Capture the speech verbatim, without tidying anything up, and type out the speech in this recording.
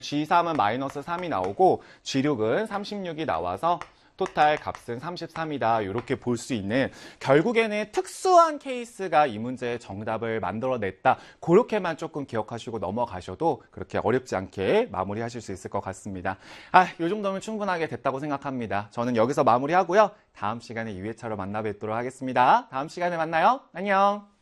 지 삼은 마이너스 삼이 나오고 지 육은 삼십육이 나와서 토탈 값은 삼십삼이다. 이렇게 볼 수 있는 결국에는 특수한 케이스가 이 문제의 정답을 만들어냈다. 그렇게만 조금 기억하시고 넘어가셔도 그렇게 어렵지 않게 마무리하실 수 있을 것 같습니다. 아, 이 정도면 충분하게 됐다고 생각합니다. 저는 여기서 마무리하고요. 다음 시간에 이 회차로 만나 뵙도록 하겠습니다. 다음 시간에 만나요. 안녕.